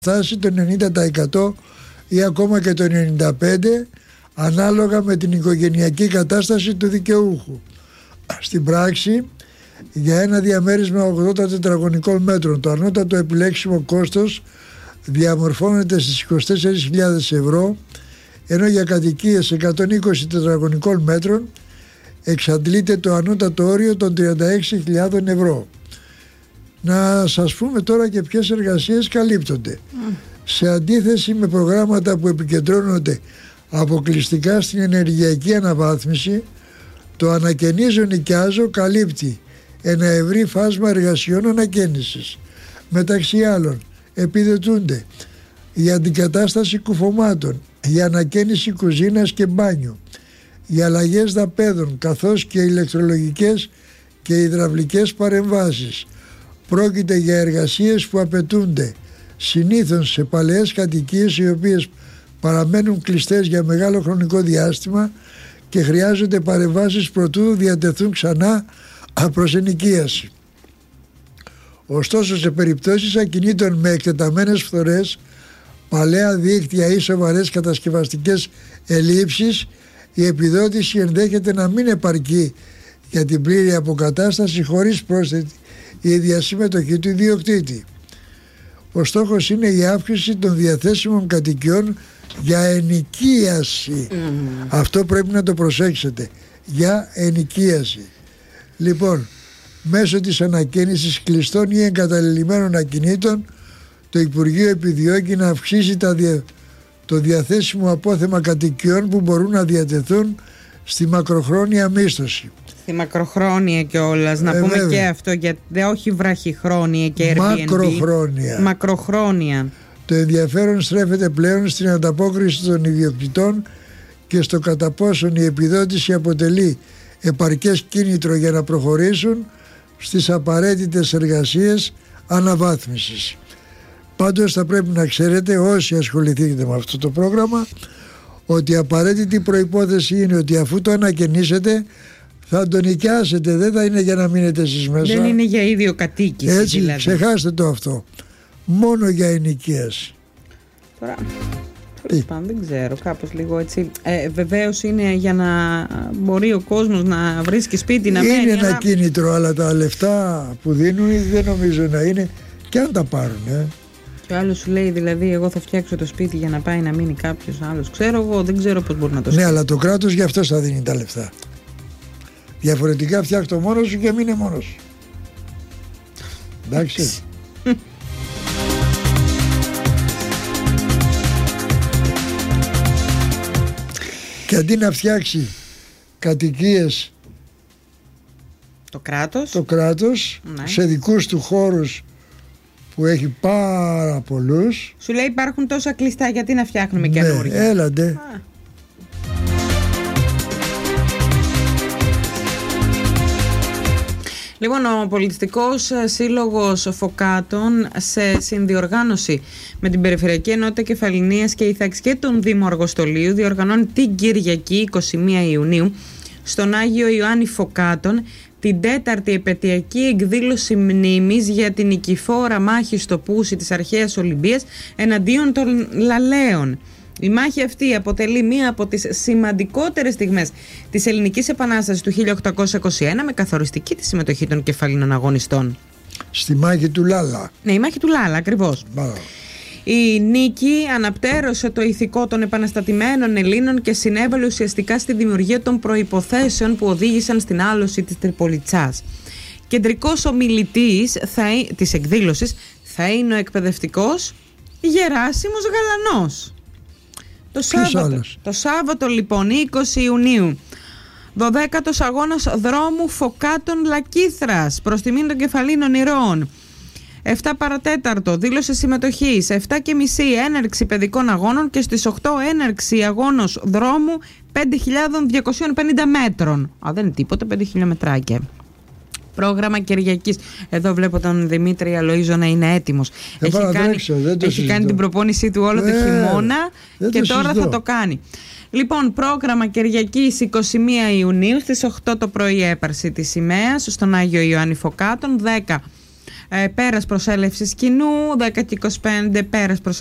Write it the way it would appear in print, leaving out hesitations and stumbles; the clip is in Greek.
φτάσει το 90% ή ακόμα και το 95% ανάλογα με την οικογενειακή κατάσταση του δικαιούχου. Στην πράξη, για ένα διαμέρισμα 80 τετραγωνικών μέτρων το ανώτατο επιλέξιμο κόστος διαμορφώνεται στις 24.000 ευρώ, ενώ για κατοικίες 120 τετραγωνικών μέτρων εξαντλείται το ανώτατο όριο των 36.000 ευρώ. Να σας πούμε τώρα και ποιες εργασίες καλύπτονται. Σε αντίθεση με προγράμματα που επικεντρώνονται αποκλειστικά στην ενεργειακή αναβάθμιση, το ανακαινίζω νοικιάζω καλύπτει ένα ευρύ φάσμα εργασιών ανακαίνησης. Μεταξύ άλλων επιδοτούνται η αντικατάσταση κουφωμάτων, η ανακαίνιση κουζίνας και μπάνιου, οι αλλαγές δαπέδων καθώς και ηλεκτρολογικές και υδραυλικές παρεμβάσεις. Πρόκειται για εργασίες που απαιτούνται συνήθως σε παλαιές κατοικίες οι οποίες παραμένουν κλειστές για μεγάλο χρονικό διάστημα και χρειάζονται παρεμβάσεις προτού διατεθούν ξανά προς ενοικίαση. Ωστόσο, σε περιπτώσεις ακινήτων με εκτεταμένες φθορές, παλαιά δίκτυα ή σοβαρές κατασκευαστικές ελλείψεις, η επιδότηση ενδέχεται να μην επαρκεί για την πλήρη αποκατάσταση χωρίς πρόσθετη η διασύμμετοχη του ιδιοκτήτη. Ο στόχος είναι η αύξηση των διαθέσιμων κατοικιών για ενοικίαση. Αυτό πρέπει να το προσέξετε. Για ενοικίαση. Λοιπόν, μέσω της ανακαίνησης κλειστών ή εγκαταλελειμμένων ακινήτων, το Υπουργείο επιδιώκει να αυξήσει το διαθέσιμο απόθεμα κατοικιών που μπορούν να διατεθούν στη μακροχρόνια μίσθωση. Στη μακροχρόνια κιόλας, να πούμε βέβαια. Και αυτό, γιατί όχι βραχυχρόνια και Airbnb. Μακροχρόνια. Το ενδιαφέρον στρέφεται πλέον στην ανταπόκριση των ιδιοκτητών και στο κατά πόσον η επιδότηση αποτελεί επαρκές κίνητρο για να προχωρήσουν στις απαραίτητες εργασίες αναβάθμισης. Πάντως θα πρέπει να ξέρετε, όσοι ασχοληθείτε με αυτό το πρόγραμμα, ότι η απαραίτητη προϋπόθεση είναι ότι αφού το ανακαινήσετε θα το νοικιάσετε, δεν θα είναι για να μείνετε εσείς μέσα. Δεν είναι για ίδιο κατοίκηση. Έτσι, δηλαδή. Ξεχάστε το αυτό. Μόνο για ενοικίαση. Τώρα, δεν ξέρω, κάπως λίγο έτσι. Βεβαίως είναι για να μπορεί ο κόσμος να βρίσκει σπίτι, να μένει. Είναι ένα κίνητρο, αλλά τα λεφτά που δίνουν δεν νομίζω να είναι, και αν τα πάρουν. Και ο άλλος σου λέει, δηλαδή, εγώ θα φτιάξω το σπίτι για να πάει να μείνει κάποιος άλλος. Ξέρω εγώ, δεν ξέρω πώς μπορεί να το σκέφτεται. Ναι, αλλά το κράτος γι' αυτό θα δίνει τα λεφτά. Διαφορετικά φτιάξτε το μόνος σου και μείνε μόνος σου. Εντάξει. Και αντί να φτιάξει κατοικίες το κράτος ναι. σε δικούς του χώρους που έχει πάρα πολλούς, σου λέει υπάρχουν τόσα κλειστά, γιατί να φτιάχνουμε καινούργια. Ναι, έλαντε. Λοιπόν, ο Πολιτιστικός Σύλλογος Φωκάτων, σε συνδιοργάνωση με την Περιφερειακή Ενότητα Κεφαληνίας και Ιθάκης και τον Δήμο Αργοστολίου, διοργανώνει την Κυριακή 21 Ιουνίου στον Άγιο Ιωάννη Φωκάτων την 4η επετειακή εκδήλωση μνήμης για την νικηφόρα μάχη στο Πούσι της Αρχαίας Ολυμπίας εναντίον των Λαλαίων. Η μάχη αυτή αποτελεί μία από τις σημαντικότερες στιγμές της Ελληνικής Επανάστασης του 1821, με καθοριστική τη συμμετοχή των κεφαλήνων αγωνιστών. Στη μάχη του Λάλα. Ναι, η μάχη του Λάλα, ακριβώς. Η νίκη αναπτέρωσε το ηθικό των επαναστατημένων Ελλήνων και συνέβαλε ουσιαστικά στη δημιουργία των προϋποθέσεων που οδήγησαν στην άλωση της Τριπολιτσάς. Κεντρικός ομιλητής της εκδήλωσης θα είναι ο εκπαιδευτικός Γεράσιμος Γαλανός. Το Σάββατο λοιπόν 20 Ιουνίου 12ος αγώνας δρόμου Φωκάτων Λακήθρας προς τιμήν των κεφαλήνων ηρώων. 7 παρατέταρτο δήλωση συμμετοχής, 7:30 έναρξη παιδικών αγώνων και στις 8 έναρξη αγώνος δρόμου 5.250 μέτρων. Δεν είναι τίποτα, 5 χιλιομετράκια. Πρόγραμμα Κυριακής. Εδώ βλέπω τον Δημήτρη Αλοΐζο να είναι έτοιμος. Έχει κάνει την προπόνησή του όλο το χειμώνα και τώρα θα το κάνει. Λοιπόν, πρόγραμμα Κυριακής 21 Ιουνίου στις 8 το πρωί έπαρση της σημαίας στον Άγιο Ιωάννη Φωκάτων, 10 πέρας προσέλευσης κοινού, 10 και 25 πέρας προσέλευσης